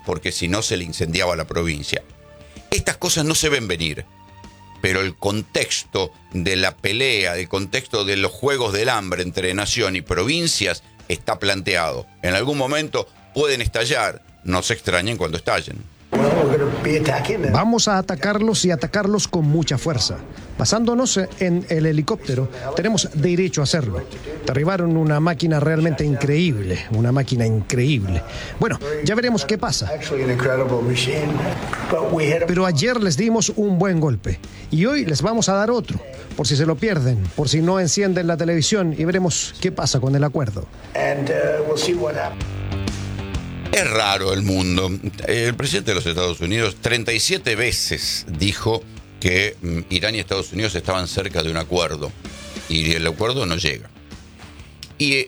porque si no se le incendiaba la provincia. Estas cosas no se ven venir, pero el contexto de la pelea, el contexto de los juegos del hambre entre nación y provincias está planteado. En algún momento pueden estallar, no se extrañen cuando estallen. Vamos a atacarlos y atacarlos con mucha fuerza. Basándonos en el helicóptero, tenemos derecho a hacerlo. Derribaron una máquina realmente increíble, una máquina increíble. Bueno, ya veremos qué pasa. Pero ayer les dimos un buen golpe y hoy les vamos a dar otro, por si se lo pierden, por si no encienden la televisión, y veremos qué pasa con el acuerdo. Es raro el mundo. El presidente de los Estados Unidos 37 veces dijo que Irán y Estados Unidos estaban cerca de un acuerdo y el acuerdo no llega. Y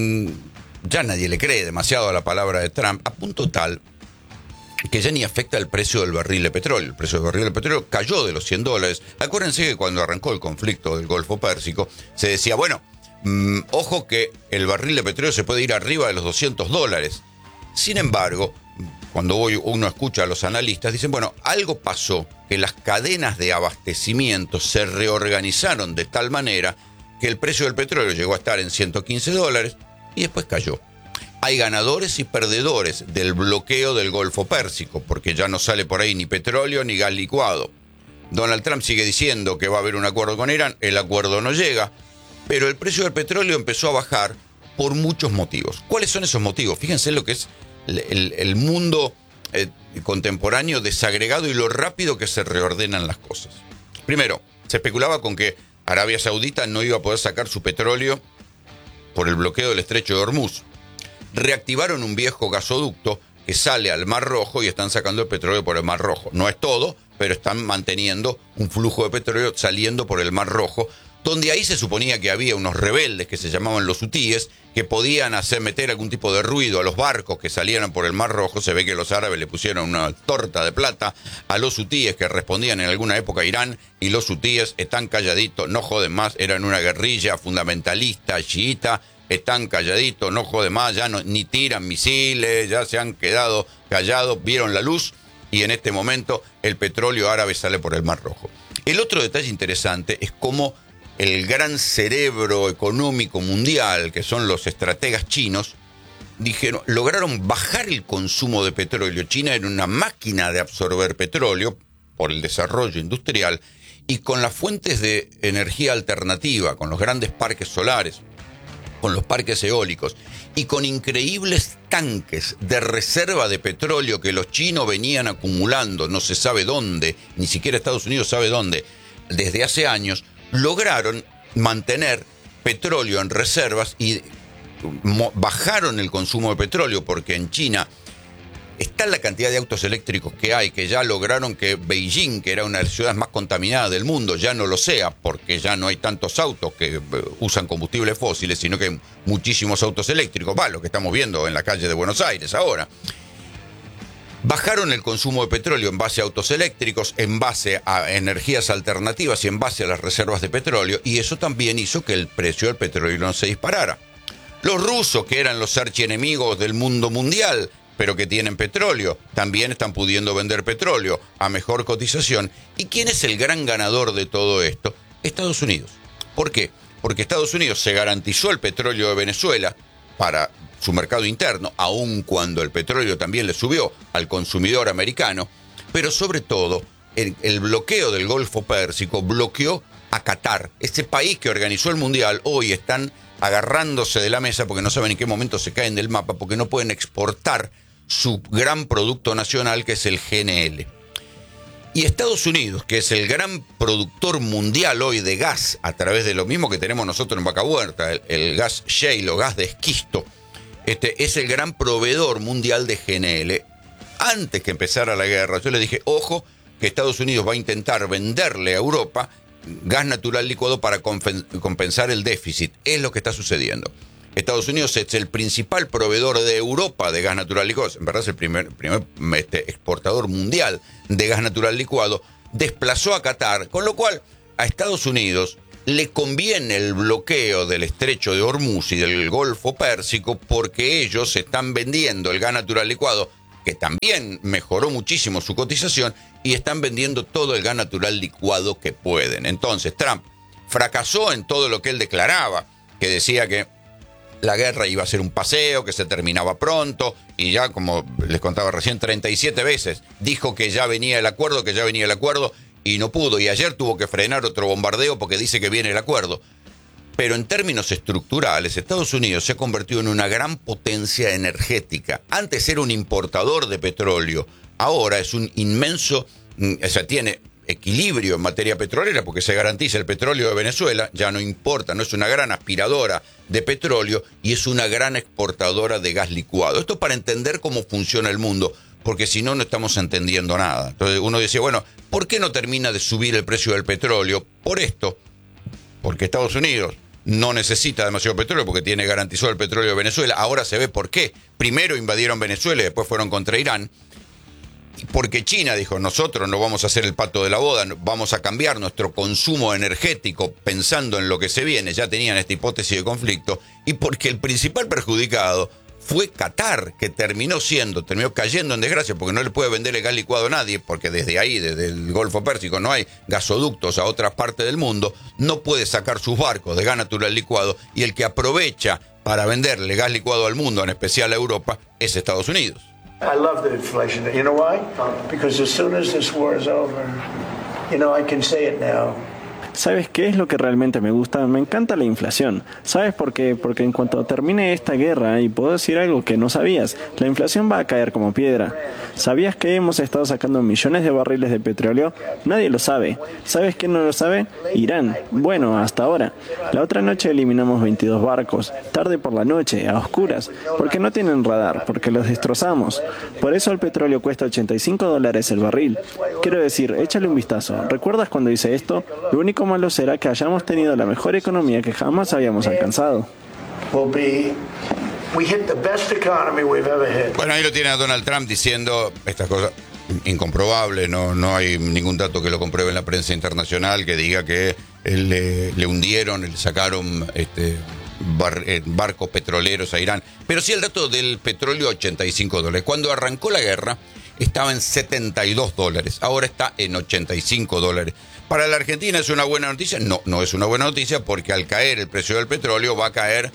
ya nadie le cree demasiado a la palabra de Trump, a punto tal que ya ni afecta el precio del barril de petróleo. El precio del barril de petróleo cayó de los $100. Acuérdense que cuando arrancó el conflicto del Golfo Pérsico se decía, bueno, ojo que el barril de petróleo se puede ir arriba de los $200. Sin embargo, cuando uno escucha a los analistas, dicen, bueno, algo pasó, que las cadenas de abastecimiento se reorganizaron de tal manera que el precio del petróleo llegó a estar en $115 y después cayó. Hay ganadores y perdedores del bloqueo del Golfo Pérsico, porque ya no sale por ahí ni petróleo ni gas licuado. Donald Trump sigue diciendo que va a haber un acuerdo con Irán, el acuerdo no llega, pero el precio del petróleo empezó a bajar por muchos motivos. ¿Cuáles son esos motivos? Fíjense lo que es el mundo contemporáneo desagregado y lo rápido que se reordenan las cosas. Primero, se especulaba con que Arabia Saudita no iba a poder sacar su petróleo por el bloqueo del estrecho de Hormuz. Reactivaron un viejo gasoducto que sale al Mar Rojo y están sacando el petróleo por el Mar Rojo. No es todo, pero están manteniendo un flujo de petróleo saliendo por el Mar Rojo, donde ahí se suponía que había unos rebeldes que se llamaban los hutíes, que podían meter algún tipo de ruido a los barcos que salieran por el Mar Rojo. Se ve que los árabes le pusieron una torta de plata a los hutíes, que respondían en alguna época a Irán, y los hutíes están calladitos, no joden más, eran una guerrilla fundamentalista chiita, están calladitos, no joden más, ya no, ni tiran misiles, ya se han quedado callados, vieron la luz, y en este momento el petróleo árabe sale por el Mar Rojo. El otro detalle interesante es cómo el gran cerebro económico mundial, que son los estrategas chinos, lograron bajar el consumo de petróleo. China era una máquina de absorber petróleo por el desarrollo industrial, y con las fuentes de energía alternativa, con los grandes parques solares, con los parques eólicos y con increíbles tanques de reserva de petróleo que los chinos venían acumulando, no se sabe dónde, ni siquiera Estados Unidos sabe dónde, desde hace años, lograron mantener petróleo en reservas y bajaron el consumo de petróleo, porque en China está la cantidad de autos eléctricos que hay, que ya lograron que Beijing, que era una de las ciudades más contaminadas del mundo, ya no lo sea, porque ya no hay tantos autos que usan combustibles fósiles, sino que hay muchísimos autos eléctricos, lo que estamos viendo en la calle de Buenos Aires ahora. Bajaron el consumo de petróleo en base a autos eléctricos, en base a energías alternativas y en base a las reservas de petróleo, y eso también hizo que el precio del petróleo no se disparara. Los rusos, que eran los archienemigos del mundo mundial, pero que tienen petróleo, también están pudiendo vender petróleo a mejor cotización. ¿Y quién es el gran ganador de todo esto? Estados Unidos. ¿Por qué? Porque Estados Unidos se garantizó el petróleo de Venezuela para su mercado interno, aun cuando el petróleo también le subió al consumidor americano, pero sobre todo el bloqueo del Golfo Pérsico bloqueó a Qatar, ese país que organizó el Mundial. Hoy están agarrándose de la mesa porque no saben en qué momento se caen del mapa, porque no pueden exportar su gran producto nacional, que es el GNL. Y Estados Unidos, que es el gran productor mundial hoy de gas, a través de lo mismo que tenemos nosotros en Vaca Muerta, el gas shale o gas de esquisto, es el gran proveedor mundial de GNL. Antes que empezara la guerra, yo le dije, ojo, que Estados Unidos va a intentar venderle a Europa gas natural licuado para compensar el déficit. Es lo que está sucediendo. Estados Unidos es el principal proveedor de Europa de gas natural licuado, en verdad es el primer exportador mundial de gas natural licuado, desplazó a Qatar, con lo cual a Estados Unidos le conviene el bloqueo del estrecho de Hormuz y del Golfo Pérsico, porque ellos están vendiendo el gas natural licuado que también mejoró muchísimo su cotización, y están vendiendo todo el gas natural licuado que pueden. Entonces, Trump fracasó en todo lo que él declaraba, que decía que la guerra iba a ser un paseo, que se terminaba pronto, y ya, como les contaba recién, 37 veces dijo que ya venía el acuerdo, y no pudo. Y ayer tuvo que frenar otro bombardeo porque dice que viene el acuerdo. Pero en términos estructurales, Estados Unidos se ha convertido en una gran potencia energética. Antes era un importador de petróleo, ahora es un inmenso, o sea, tiene equilibrio en materia petrolera porque se garantiza el petróleo de Venezuela, ya no importa, no es una gran aspiradora de petróleo y es una gran exportadora de gas licuado. Esto para entender cómo funciona el mundo, porque si no, no estamos entendiendo nada. Entonces uno dice, bueno, ¿por qué no termina de subir el precio del petróleo? Por esto, porque Estados Unidos no necesita demasiado petróleo porque tiene garantizado el petróleo de Venezuela. Ahora se ve por qué. Primero invadieron Venezuela y después fueron contra Irán. Porque China dijo, nosotros no vamos a hacer el pato de la boda, vamos a cambiar nuestro consumo energético pensando en lo que se viene. Ya tenían esta hipótesis de conflicto. Y porque el principal perjudicado fue Qatar, que terminó cayendo en desgracia porque no le puede vender el gas licuado a nadie, porque desde ahí, desde el Golfo Pérsico, no hay gasoductos a otras partes del mundo, no puede sacar sus barcos de gas natural licuado, y el que aprovecha para venderle gas licuado al mundo, en especial a Europa, es Estados Unidos. I love the inflation. You know why? Because as soon as this war is over, I can say it now. ¿Sabes qué es lo que realmente me gusta? Me encanta la inflación. ¿Sabes por qué? Porque en cuanto termine esta guerra, y puedo decir algo que no sabías, la inflación va a caer como piedra. ¿Sabías que hemos estado sacando millones de barriles de petróleo? Nadie lo sabe. ¿Sabes quién no lo sabe? Irán. Bueno, hasta ahora. La otra noche eliminamos 22 barcos, tarde por la noche, a oscuras, porque no tienen radar, porque los destrozamos. Por eso el petróleo cuesta $85 el barril. Quiero decir, échale un vistazo. ¿Recuerdas cuando hice esto? Lo único malo será que hayamos tenido la mejor economía que jamás habíamos alcanzado. Bueno, ahí lo tiene a Donald Trump diciendo estas cosas incomprobables, no hay ningún dato que lo compruebe en la prensa internacional que diga que le hundieron, le sacaron barcos petroleros a Irán. Pero sí el dato del petróleo, $85. Cuando arrancó la guerra estaba en $72, ahora está en $85. ¿Para la Argentina es una buena noticia? No, no es una buena noticia, porque al caer el precio del petróleo va a caer,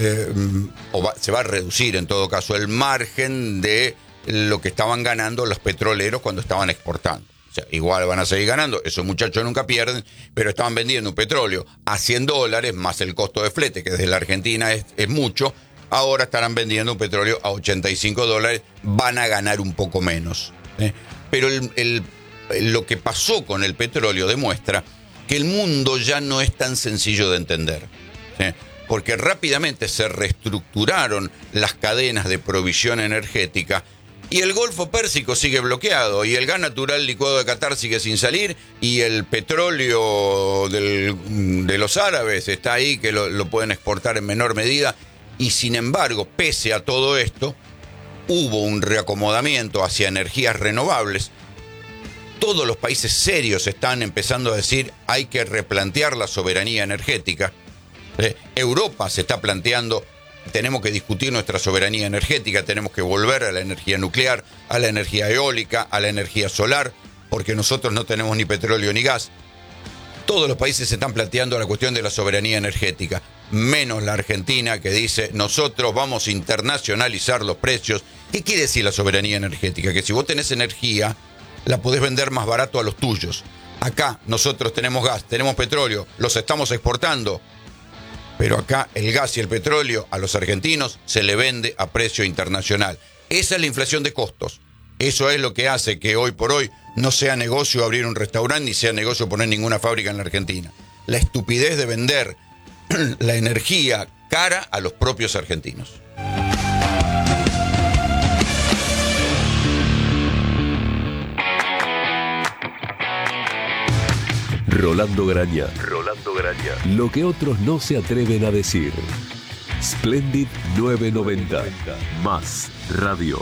se va a reducir en todo caso el margen de lo que estaban ganando los petroleros cuando estaban exportando. O sea, igual van a seguir ganando, esos muchachos nunca pierden, pero estaban vendiendo un petróleo a $100 más el costo de flete, que desde la Argentina es mucho. Ahora estarán vendiendo un petróleo a $85, van a ganar un poco menos. Pero lo que pasó con el petróleo demuestra que el mundo ya no es tan sencillo de entender, ¿sí? Porque rápidamente se reestructuraron las cadenas de provisión energética y el Golfo Pérsico sigue bloqueado y el gas natural licuado de Qatar sigue sin salir y el petróleo de los árabes está ahí, que lo pueden exportar en menor medida, y sin embargo, pese a todo esto, hubo un reacomodamiento hacia energías renovables. Todos los países serios están empezando a decir hay que replantear la soberanía energética. Europa se está planteando, tenemos que discutir nuestra soberanía energética, tenemos que volver a la energía nuclear, a la energía eólica, a la energía solar, porque nosotros no tenemos ni petróleo ni gas. Todos los países se están planteando la cuestión de la soberanía energética, menos la Argentina, que dice nosotros vamos a internacionalizar los precios. ¿Qué quiere decir la soberanía energética? Que si vos tenés energía, la podés vender más barato a los tuyos. Acá nosotros tenemos gas, tenemos petróleo, los estamos exportando, pero acá el gas y el petróleo a los argentinos se le vende a precio internacional. Esa es la inflación de costos. Eso es lo que hace que hoy por hoy no sea negocio abrir un restaurante ni sea negocio poner ninguna fábrica en la Argentina. La estupidez de vender la energía cara a los propios argentinos. Rolando Graña. Lo que otros no se atreven a decir. Splendid 990. Más radio.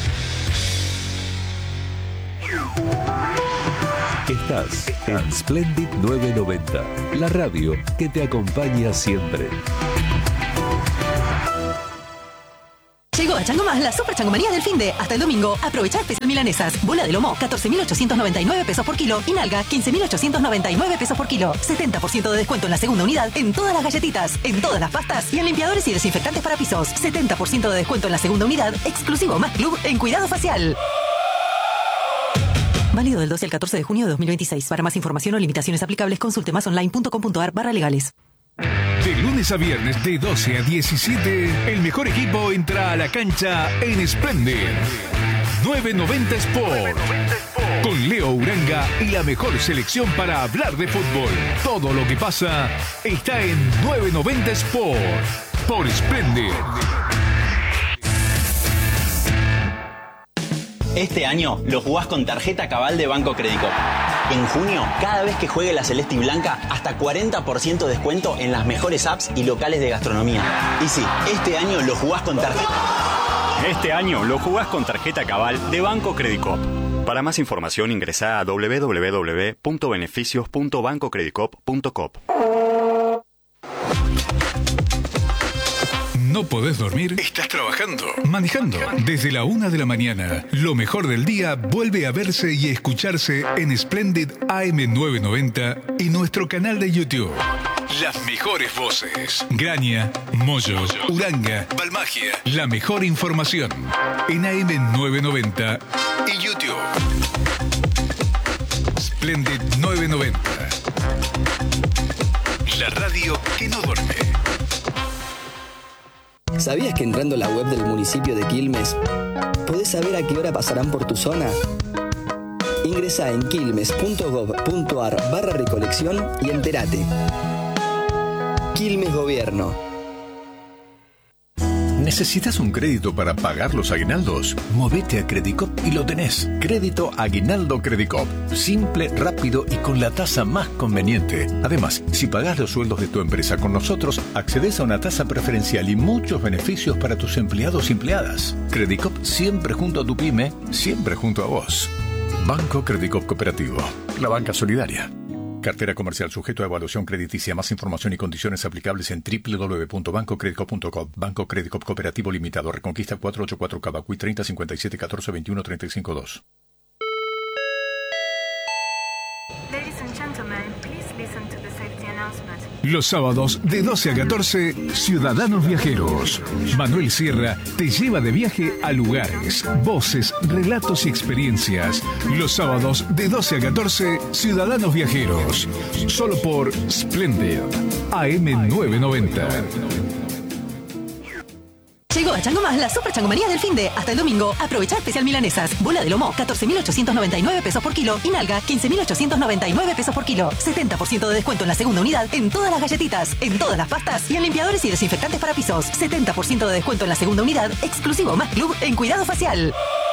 Estás en Splendid 990, la radio que te acompaña siempre. Llegó a Chango Más la super changomanía del finde. Hasta el domingo, aprovecha especial milanesas. Bola de lomo, 14.899 pesos por kilo. Y nalga, 15.899 pesos por kilo. 70% de descuento en la segunda unidad en todas las galletitas, en todas las pastas y en limpiadores y desinfectantes para pisos. 70% de descuento en la segunda unidad, exclusivo Más Club en cuidado facial. Válido del 12 al 14 de junio de 2026. Para más información o limitaciones aplicables, consulte másonline.com.ar/legales. De lunes a viernes de 12 a 17, el mejor equipo entra a la cancha en Splendid. 990 Sport. Con Leo Uranga y la mejor selección para hablar de fútbol. Todo lo que pasa está en 990 Sport. Por Splendid. Este año lo jugás con tarjeta Cabal de Banco Credicop. En junio, cada vez que juegue la Celeste y Blanca, hasta 40% de descuento en las mejores apps y locales de gastronomía. Y sí, este año lo jugás con tarjeta. Este año lo jugás con tarjeta Cabal de Banco Credicop. Para más información ingresá a www.beneficios.bancocredicop.com. ¿No podés dormir? ¿Estás trabajando? ¿Manejando? Desde la 1 de la mañana, lo mejor del día vuelve a verse y escucharse en Splendid AM990 y nuestro canal de YouTube. Las mejores voces. Graña, Moyo, Uranga, Balmagia. La mejor información en AM990 y YouTube. Splendid 990. La radio que no duerme. ¿Sabías que entrando a la web del municipio de Quilmes podés saber a qué hora pasarán por tu zona? Ingresá en quilmes.gov.ar/recolección y entérate. Quilmes Gobierno. ¿Necesitas un crédito para pagar los aguinaldos? Movete a Credicop y lo tenés. Crédito Aguinaldo Credicop. Simple, rápido y con la tasa más conveniente. Además, si pagás los sueldos de tu empresa con nosotros, accedes a una tasa preferencial y muchos beneficios para tus empleados y empleadas. Credicop siempre junto a tu pyme, siempre junto a vos. Banco Credicop Cooperativo. La banca solidaria. Cartera comercial sujeto a evaluación crediticia. Más información y condiciones aplicables en www.bancocredicop.com. Banco Credicop Cooperativo Limitado. Reconquista 484 Cavacuy 30 57 14 21 35 2. Ladies and gentlemen, please listen to the safety announcement. Los sábados de 12 a 14, Ciudadanos Viajeros. Manuel Sierra te lleva de viaje a lugares, voces, relatos y experiencias. Los sábados de 12 a 14, Ciudadanos Viajeros. Solo por Splendid AM990. Llegó a Chango Más la super changomanía del finde. Hasta el domingo, aprovecha especial milanesas. Bola de lomo, 14.899 pesos por kilo. Y nalga, 15.899 pesos por kilo. 70% de descuento en la segunda unidad en todas las galletitas, en todas las pastas y en limpiadores y desinfectantes para pisos. 70% de descuento en la segunda unidad, exclusivo Más Club en cuidado facial.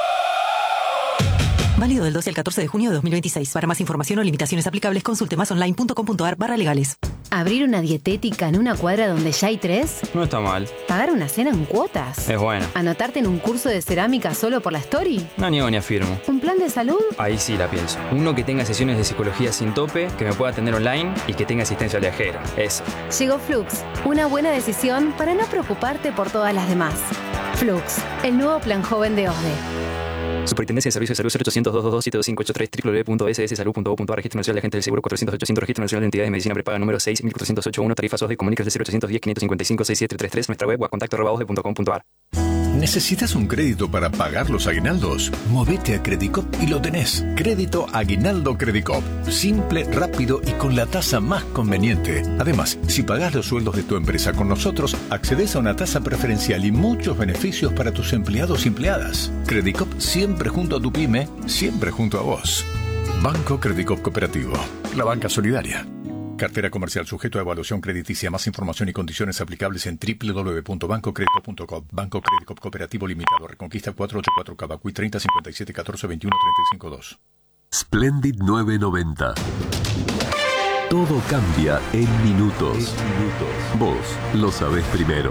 Válido del 12 al 14 de junio de 2026. Para más información o limitaciones aplicables, consulte másonline.com.ar/legales. ¿Abrir una dietética en una cuadra donde ya hay 3? No está mal. ¿Pagar una cena en cuotas? Es bueno. ¿Anotarte en un curso de cerámica solo por la story? No niego ni afirmo. ¿Un plan de salud? Ahí sí la pienso. Uno que tenga sesiones de psicología sin tope, que me pueda atender online y que tenga asistencia viajera. Eso. Llegó Flux. Una buena decisión para no preocuparte por todas las demás. Flux, el nuevo plan joven de OSDE. Superintendencia de Servicios de Salud 0800-222-7583 www.sssalud.gov.ar. Registro Nacional de Agentes del Seguro 400-800. Registro Nacional de Entidades de Medicina Prepaga número 6.408.1. Tarifas OSDE. Comunícase 0810-555-6733. Nuestra web o a contacto@osde.com.ar. ¿Necesitas un crédito para pagar los aguinaldos? Movete a Credicop y lo tenés. Crédito Aguinaldo Credicop. Simple, rápido y con la tasa más conveniente. Además, si pagás los sueldos de tu empresa con nosotros, accedes a una tasa preferencial y muchos beneficios para tus empleados y empleadas. Credicop siempre junto a tu pyme, siempre junto a vos. Banco Credicop Cooperativo. La banca solidaria. Cartera comercial sujeto a evaluación crediticia. Más información y condiciones aplicables en www.bancocredicop.com. Banco Credicop Cooperativo Limitado. Reconquista 484 Cavacuy 30 57 14 21 35 2. Splendid 990. Todo cambia en minutos. Vos lo sabés primero.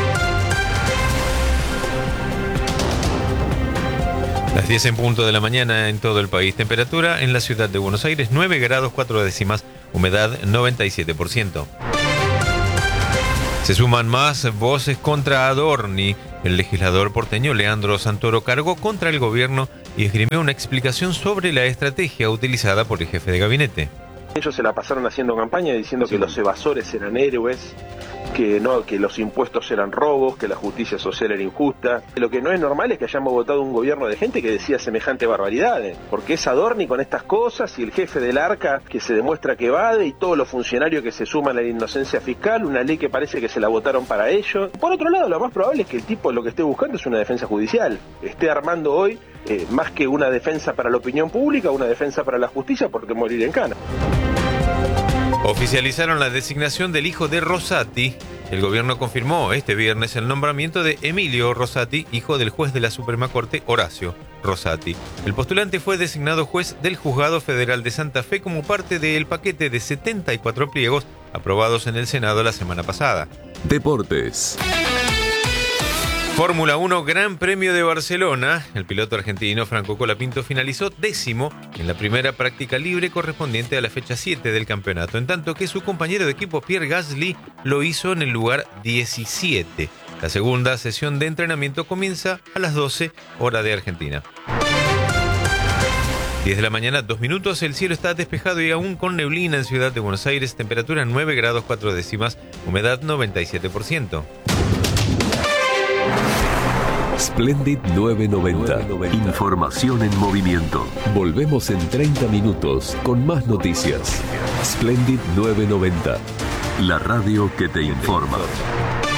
Las 10 en punto de la mañana en todo el país. Temperatura en la ciudad de Buenos Aires, 9 grados 4 décimas. Humedad 97%. Se suman más voces contra Adorni. El legislador porteño Leandro Santoro cargó contra el gobierno y esgrimió una explicación sobre la estrategia utilizada por el jefe de gabinete. Ellos se la pasaron haciendo campaña diciendo que los evasores eran héroes, que los impuestos eran robos, que la justicia social era injusta. Lo que no es normal es que hayamos votado un gobierno de gente que decía semejante barbaridades, porque es Adorni con estas cosas y el jefe del ARCA que se demuestra que evade y todos los funcionarios que se suman a la inocencia fiscal, una ley que parece que se la votaron para ello. Por otro lado, lo más probable es que el tipo lo que esté buscando es una defensa judicial, esté armando hoy más que una defensa para la opinión pública, una defensa para la justicia, porque morir en cana. Oficializaron la designación del hijo de Rosati. El gobierno confirmó este viernes el nombramiento de Emilio Rosati, hijo del juez de la Suprema Corte Horacio Rosati. El postulante fue designado juez del Juzgado Federal de Santa Fe como parte del paquete de 74 pliegos aprobados en el Senado la semana pasada. Deportes. Fórmula 1 Gran Premio de Barcelona. El piloto argentino Franco Colapinto finalizó 10º en la primera práctica libre correspondiente a la fecha 7 del campeonato, en tanto que su compañero de equipo Pierre Gasly lo hizo en el lugar 17. La segunda sesión de entrenamiento comienza a las 12 hora de Argentina. 10 de la mañana, 2 minutos, el cielo está despejado y aún con neblina en Ciudad de Buenos Aires, temperatura 9 grados 4 décimas, humedad 97%. Splendid 990. Información en movimiento. Volvemos en 30 minutos con más noticias. Splendid 990. La radio que te informa.